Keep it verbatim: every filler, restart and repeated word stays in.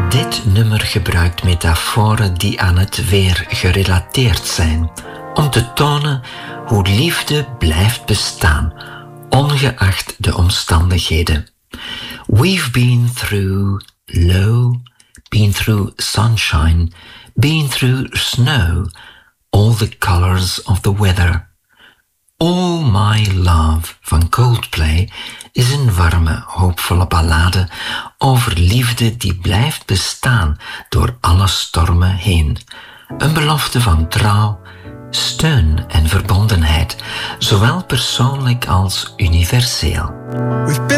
Dit nummer gebruikt metaforen die aan het weer gerelateerd zijn, om te tonen hoe liefde blijft bestaan, ongeacht de omstandigheden. We've been through low, been through sunshine, been through snow, all the colors of the weather. All My Love van Coldplay is een warme, hoopvolle ballade over liefde die blijft bestaan door alle stormen heen. Een belofte van trouw, steun en verbondenheid, zowel persoonlijk als universeel.